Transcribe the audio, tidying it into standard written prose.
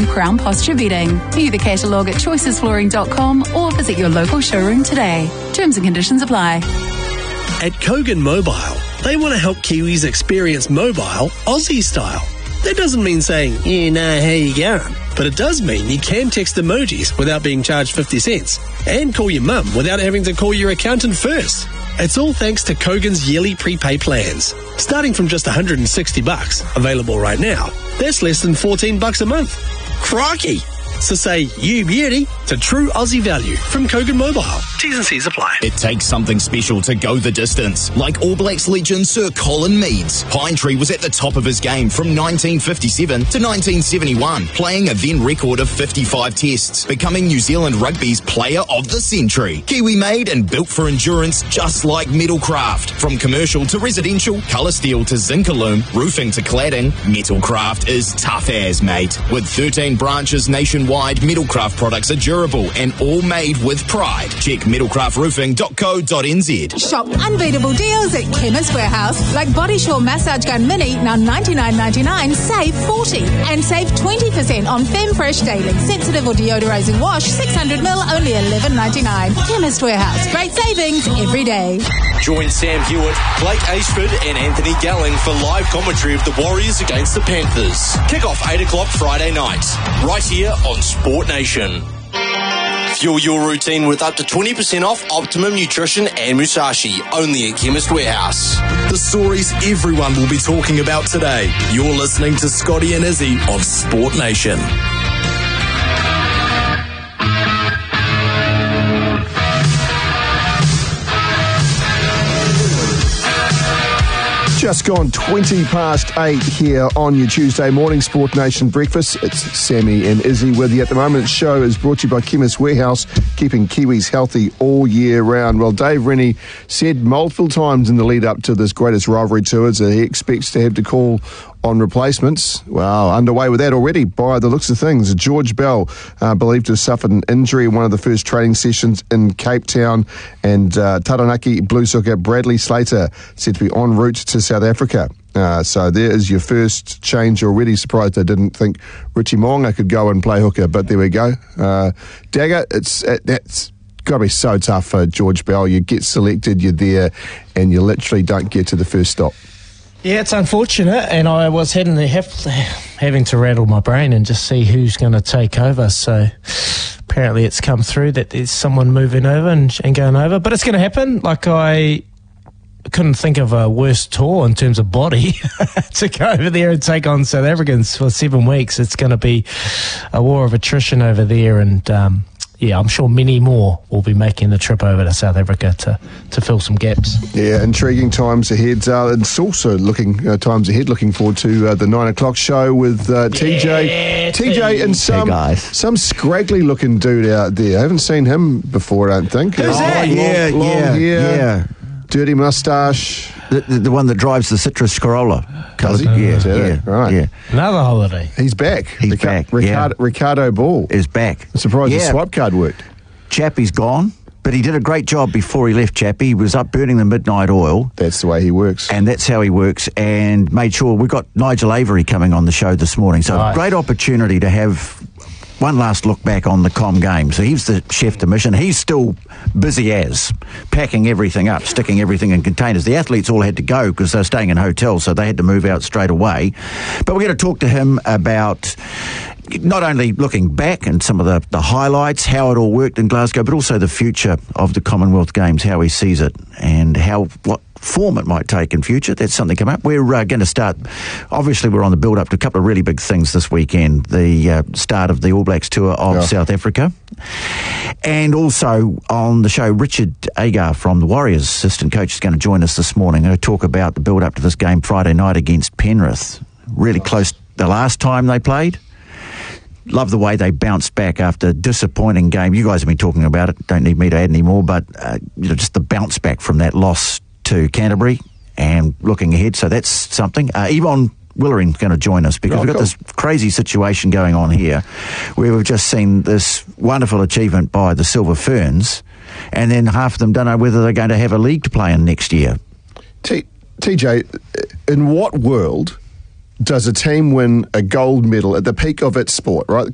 from Crown Posture Bedding. View the catalogue at choicesflooring.com or visit your local showroom today. Terms and conditions apply. At Kogan Mobile, they want to help Kiwis experience mobile Aussie style. That doesn't mean saying, you know how you going, but it does mean you can text emojis without being charged 50 cents and call your mum without having to call your accountant first. It's all thanks to Kogan's yearly prepay plans. Starting from just $160, available right now, that's less than $14 a month. Crikey! So say you beauty to true Aussie value from Kogan Mobile. T's and C's apply. It takes something special to go the distance, like All Blacks legend Sir Colin Meads. Pinetree was at the top of his game from 1957 to 1971, playing a then record of 55 tests, becoming New Zealand Rugby's Player of the Century. Kiwi made and built for endurance, just like Metalcraft. From commercial to residential, colour steel to Zincalume, roofing to cladding, Metalcraft is tough as, mate. With 13 branches nationwide, Metalcraft products are durable and all made with pride. Check metalcraftroofing.co.nz. Shop unbeatable deals at Chemist Warehouse, like Body Shore Massage Gun Mini, now $99.99, save $40. And save 20% on Femfresh Daily Sensitive or Deodorizing Wash, 600ml, only $11.99. Chemist Warehouse, great savings every day. Join Sam Hewitt, Blake Ashford and Anthony Galling for live commentary of the Warriors against the Panthers. Kick off 8 o'clock Friday night, right here on Sport Nation. Fuel your routine with up to 20% off Optimum Nutrition and Musashi, only at Chemist Warehouse. The stories everyone will be talking about today. You're listening to Scotty and Izzy on Sport Nation. Just gone 20 past 8 here on your Tuesday morning Sport Nation breakfast. It's Sammy and Izzy with you at the moment. The show is brought to you by Chemist Warehouse, keeping Kiwis healthy all year round. Well, Dave Rennie said multiple times in the lead up to this greatest rivalry tours that he expects to have to call on replacements. Well, underway with that already by the looks of things. George Bell, believed to have suffered an injury in one of the first training sessions in Cape Town, and Taranaki Blues hooker Bradley Slater said to be en route to South Africa. So there is your first change already. Surprised I didn't think Richie Mo'unga could go and play hooker, but there we go. Dagger, that's got to be so tough for George Bell. You get selected, you're there, and you literally don't get to the first stop. Yeah, it's unfortunate, and I was having to rattle my brain and just see who's going to take over. So apparently it's come through that there's someone moving over and going over. But it's going to happen. Like, I couldn't think of a worse tour in terms of body to go over there and take on South Africans for 7 weeks. It's going to be a war of attrition over there, and yeah, I'm sure many more will be making the trip over to South Africa to fill some gaps. Yeah, intriguing times ahead. And it's also looking forward to the 9 o'clock show with TJ. TJ and some scraggly looking dude out there. I haven't seen him before, I don't think. Who's that? Long hair, dirty moustache. The one that drives the Citrus Corolla. Right. Yeah. Another holiday. He's back. Back. Ricardo Ball is back. I'm surprised the swipe card worked. Chappie's gone, but he did a great job before he left, Chappie. He was up burning the midnight oil. That's the way he works. And that's how he works, and made sure we've got Nigel Avery coming on the show this morning. So great opportunity to have one last look back on the Com game. So he's the chef de mission. He's still busy as packing everything up, sticking everything in containers. The athletes all had to go because they're staying in hotels, so they had to move out straight away. But we're going to talk to him about not only looking back and some of the highlights, how it all worked in Glasgow, but also the future of the Commonwealth Games, how he sees it, and what form it might take in future. That's something coming up. We're going to start, obviously we're on the build-up to a couple of really big things this weekend. The start of the All Blacks tour of South Africa. And also on the show, Richard Agar from the Warriors, assistant coach, is going to join us this morning to talk about the build-up to this game Friday night against Penrith. Really close the last time they played. Love the way they bounced back after a disappointing game. You guys have been talking about it. Don't need me to add any more, but just the bounce back from that loss to Canterbury and looking ahead. So that's something. Yvonne Willering's going to join us because we've got this crazy situation going on here where we've just seen this wonderful achievement by the Silver Ferns, and then half of them don't know whether they're going to have a league to play in next year. TJ, in what world does a team win a gold medal at the peak of its sport, right?